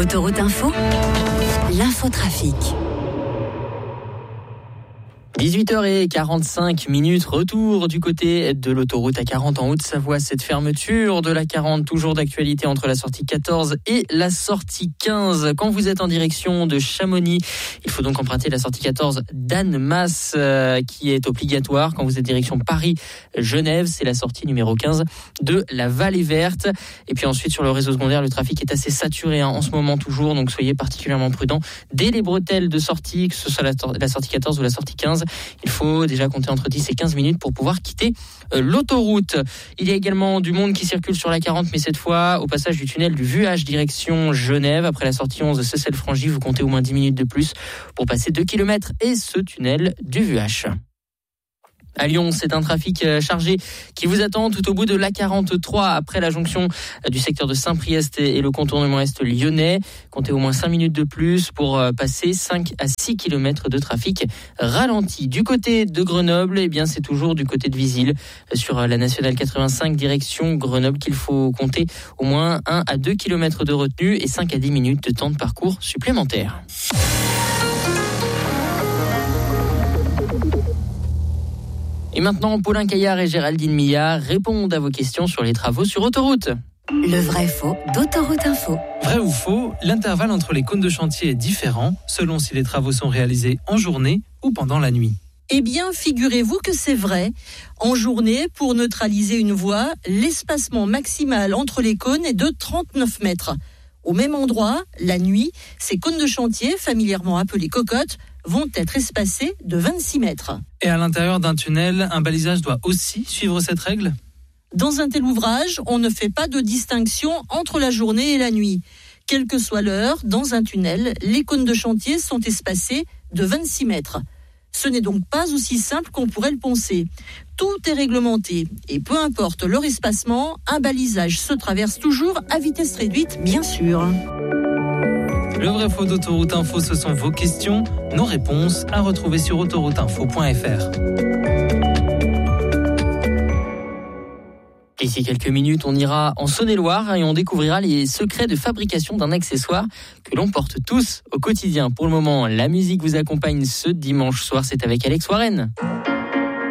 Autoroute Info, l'infotrafic. 18h45, retour du côté de l'autoroute A40 en Haute-Savoie. Cette fermeture de la 40, toujours d'actualité entre la sortie 14 et la sortie 15. Quand vous êtes en direction de Chamonix, il faut donc emprunter la sortie 14 d'Annemasse qui est obligatoire. Quand vous êtes direction Paris-Genève, c'est la sortie numéro 15 de la Vallée Verte. Et puis ensuite, sur le réseau secondaire, le trafic est assez saturé en ce moment toujours, donc soyez particulièrement prudents. Dès les bretelles de sortie, que ce soit la sortie 14 ou la sortie 15, il faut déjà compter entre 10 et 15 minutes pour pouvoir quitter l'autoroute. Il y a également du monde qui circule sur la 40, mais cette fois au passage du tunnel du Vuage direction Genève. Après la sortie 11 de Seyssel-Frangy, vous comptez au moins 10 minutes de plus pour passer 2 km et ce tunnel du Vuage. À Lyon, c'est un trafic chargé qui vous attend tout au bout de l'A43 après la jonction du secteur de Saint-Priest et le contournement est lyonnais. Comptez au moins 5 minutes de plus pour passer 5 à 6 km de trafic ralenti. Du côté de Grenoble, eh bien, c'est toujours du côté de Visil sur la nationale 85 direction Grenoble qu'il faut compter au moins 1 à 2 km de retenue et 5 à 10 minutes de temps de parcours supplémentaire. Et maintenant, Paulin Caillard et Géraldine Millard répondent à vos questions sur les travaux sur autoroute. Le vrai-faux d'Autoroute Info. Vrai ou faux, l'intervalle entre les cônes de chantier est différent selon si les travaux sont réalisés en journée ou pendant la nuit. Eh bien, figurez-vous que c'est vrai. En journée, pour neutraliser une voie, l'espacement maximal entre les cônes est de 39 mètres. Au même endroit, la nuit, ces cônes de chantier, familièrement appelés cocottes, vont être espacés de 26 mètres. Et à l'intérieur d'un tunnel, un balisage doit aussi suivre cette règle ? Dans un tel ouvrage, on ne fait pas de distinction entre la journée et la nuit. Quelle que soit l'heure, dans un tunnel, les cônes de chantier sont espacés de 26 mètres. Ce n'est donc pas aussi simple qu'on pourrait le penser. Tout est réglementé et peu importe leur espacement, un balisage se traverse toujours à vitesse réduite, bien sûr. Le vrai-faux d'Autoroute Info, ce sont vos questions. Nos réponses à retrouver sur autorouteinfo.fr. D'ici quelques minutes, on ira en Saône-et-Loire et on découvrira les secrets de fabrication d'un accessoire que l'on porte tous au quotidien. Pour le moment, la musique vous accompagne ce dimanche soir. C'est avec Alex Warren.